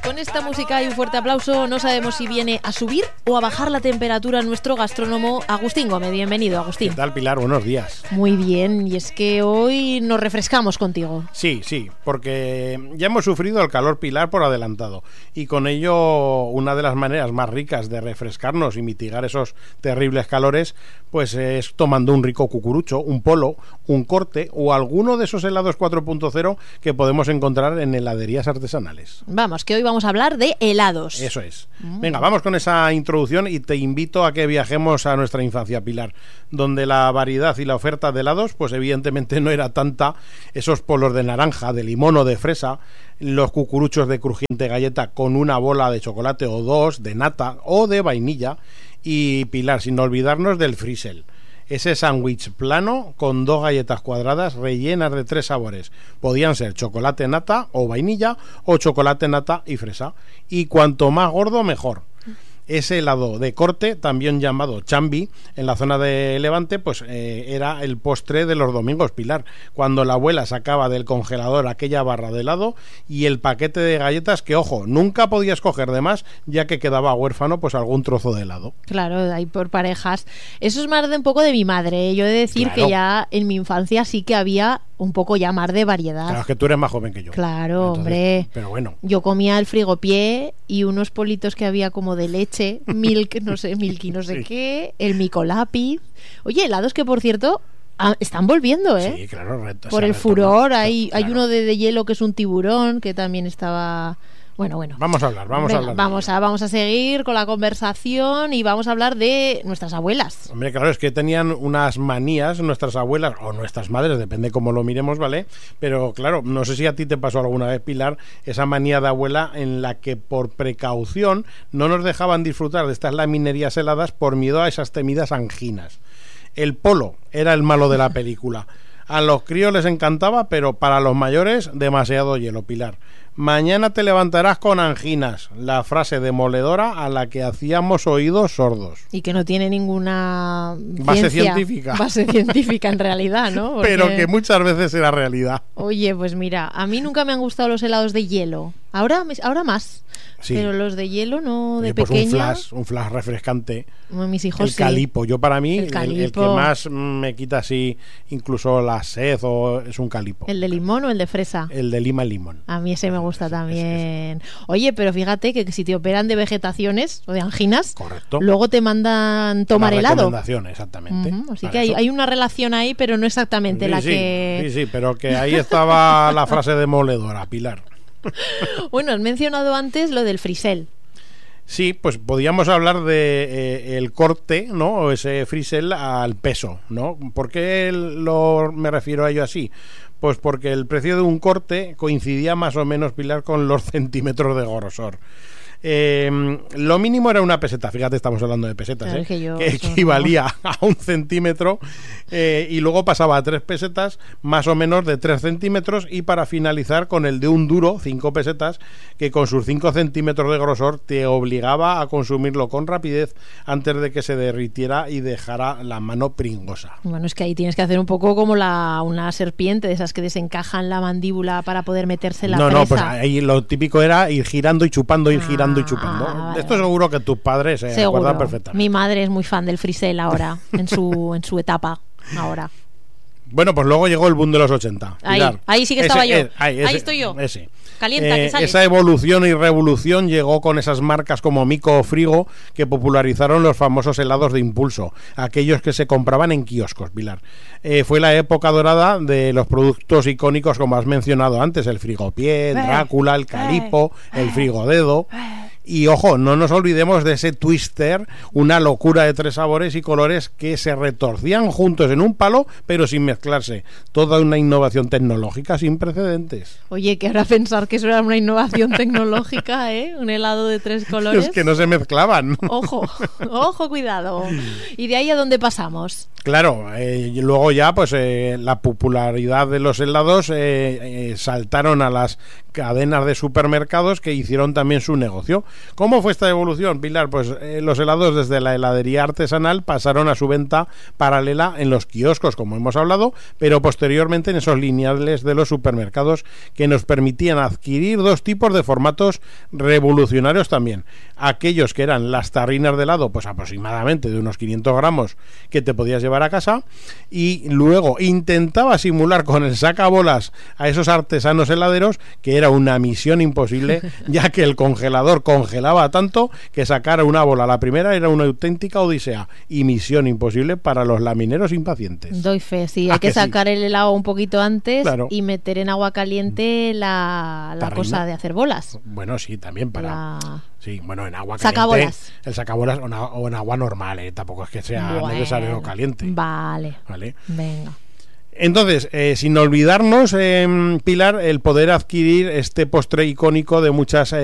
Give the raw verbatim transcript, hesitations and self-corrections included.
Con esta música y un fuerte aplauso, no sabemos si viene a subir o a bajar la temperatura nuestro gastrónomo Agustín Gómez. Bienvenido, Agustín. ¿Qué tal, Pilar? Buenos días. Muy bien, y es que hoy nos refrescamos contigo. Sí, sí, porque ya hemos sufrido el calor, Pilar, por adelantado, y con ello una de las maneras más ricas de refrescarnos y mitigar esos terribles calores, pues es tomando un rico cucurucho, un polo, un corte o alguno de esos helados cuatro punto cero que podemos encontrar en heladerías artesanales. Vamos, que hoy vamos a hablar de helados. Eso es. Venga, vamos con esa introducción y te invito a que viajemos a nuestra infancia, Pilar, donde la variedad y la oferta de helados, pues evidentemente no era tanta. Esos polos de naranja, de limón o de fresa, los cucuruchos de crujiente galleta con una bola de chocolate o dos, de nata o de vainilla, y, Pilar, sin olvidarnos del frisel. Ese sándwich plano con dos galletas cuadradas rellenas de tres sabores. Podían ser chocolate nata o vainilla o chocolate nata y fresa. Y cuanto más gordo, mejor. Ese helado de corte, también llamado chambi, en la zona de Levante, pues eh, era el postre de los domingos, Pilar, cuando la abuela sacaba del congelador aquella barra de helado y el paquete de galletas que, ojo, nunca podías coger de más, ya que quedaba huérfano pues algún trozo de helado. Claro, ahí por parejas. Eso es más de un poco de mi madre. Yo he de decir claro. que ya en mi infancia sí que había un poco ya más de variedad. Claro, es que tú eres más joven que yo. Claro, entonces, hombre. Pero bueno. Yo comía el frigopié y unos politos que había como de leche, milk, no sé, milky no sé sí. qué, el micolápiz. Oye, helados que, por cierto, están volviendo, ¿eh? Sí, claro. Reto, por el furor. Hay, claro. hay uno de, de hielo que es un tiburón, que también estaba... Bueno, bueno. Vamos a hablar, vamos Venga, a hablar. Vamos a, vamos a seguir con la conversación y vamos a hablar de nuestras abuelas. Hombre, claro, es que tenían unas manías nuestras abuelas o nuestras madres, depende cómo lo miremos, ¿vale? Pero claro, no sé si a ti te pasó alguna vez, Pilar, esa manía de abuela en la que por precaución no nos dejaban disfrutar de estas laminerías heladas por miedo a esas temidas anginas. El polo era el malo de la película. A los críos les encantaba, pero para los mayores demasiado hielo, Pilar. Mañana te levantarás con anginas, la frase demoledora a la que hacíamos oídos sordos. Y que no tiene ninguna base ciencia, científica. Base científica en realidad, ¿no? Porque... Pero que muchas veces era realidad. Oye, pues mira, a mí nunca me han gustado los helados de hielo. Ahora, ahora más. Sí. Pero los de hielo no, de Oye, pues pequeña. Un flash, un flash refrescante. Mis hijos el sí. calipo, yo para mí el, el, el que más me quita así incluso la sed o es un calipo. ¿El de limón o el de fresa? El de lima y limón. A mí ese me gusta también. Oye, pero fíjate que si te operan de vegetaciones o de anginas, correcto, luego te mandan tomar una helado. Recomendación, exactamente. Uh-huh. Así que hay, hay una relación ahí, pero no exactamente sí, la sí, que... Sí, sí, pero que ahí estaba la frase demoledora, Pilar. Bueno, has mencionado antes lo del frisel. Sí, pues podíamos hablar de eh, el corte, ¿no? O ese frisel al peso, ¿no? ¿Por qué lo, me refiero a ello así? Pues porque el precio de un corte coincidía más o menos, Pilar, con los centímetros de grosor. Eh, lo mínimo era una peseta, fíjate, estamos hablando de pesetas, claro, ¿eh? que, yo, que equivalía a un centímetro, eh, y luego pasaba a tres pesetas, más o menos de tres centímetros, y para finalizar con el de un duro, cinco pesetas, que con sus cinco centímetros de grosor te obligaba a consumirlo con rapidez antes de que se derritiera y dejara la mano pringosa. Bueno, es que ahí tienes que hacer un poco como la una serpiente de esas que desencajan la mandíbula para poder meterse la no, presa. No, pues ahí lo típico era ir girando y chupando, ir ah. girando y chupando. Ah, vale. Esto seguro que tus padres se seguro. acuerdan perfectamente. Mi madre es muy fan del frisel ahora, en su en su etapa ahora. Bueno, pues luego llegó el boom de los ochenta. Ahí, ahí sí que estaba ese, yo. Es, ahí, ese, ahí estoy yo. Ese. Calienta, eh, que sales. Esa evolución y revolución llegó con esas marcas como Mico o Frigo que popularizaron los famosos helados de impulso, aquellos que se compraban en kioscos, Pilar. Eh, fue la época dorada de los productos icónicos como has mencionado antes, el frigopié, el Drácula, el calipo, el frigodedo. Y ojo, no nos olvidemos de ese twister, una locura de tres sabores y colores que se retorcían juntos en un palo, pero sin mezclarse. Toda una innovación tecnológica sin precedentes. Oye, que ahora pensar que eso era una innovación tecnológica, ¿eh? Un helado de tres colores. Es que no se mezclaban. Ojo, ojo, cuidado. ¿Y de ahí a dónde pasamos? Claro, eh, y luego ya pues eh, la popularidad de los helados eh, eh, saltaron a las cadenas de supermercados que hicieron también su negocio. ¿Cómo fue esta evolución, Pilar? Pues eh, los helados desde la heladería artesanal pasaron a su venta paralela en los kioscos, como hemos hablado, pero posteriormente en esos lineales de los supermercados que nos permitían adquirir dos tipos de formatos revolucionarios también. Aquellos que eran las tarrinas de helado, pues aproximadamente de unos quinientos gramos, que te podías llevar a casa, y luego intentaba simular con el sacabolas a esos artesanos heladeros, que era una misión imposible, ya que el congelador congelaba tanto que sacar una bola la primera era una auténtica odisea, y misión imposible para los lamineros impacientes. Doy fe, sí, hay que, que sacar sí? el helado un poquito antes, claro, y meter en agua caliente la, la cosa de hacer bolas. Bueno, sí, también para... La... Sí, bueno, en agua caliente. Sacabolas. El sacabolas o, o en agua normal, ¿eh? Tampoco es que sea bueno, necesario caliente. Vale. Vale. Venga. Entonces, eh, sin olvidarnos, eh, Pilar, el poder adquirir este postre icónico de muchas... Eh,